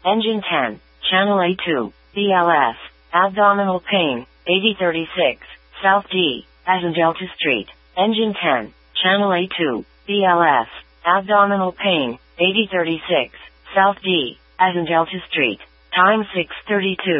Engine 10, Channel A2, BLS, abdominal pain, 8036, South D, as in Delta Street. Engine 10, Channel A2, BLS, abdominal pain, 8036, South D, as in Delta Street. Time 6:32.